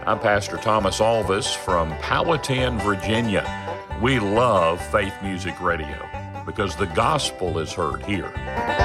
I'm Pastor Thomas Alvis from Powhatan, Virginia. We love Faith Music Radio because the gospel is heard here.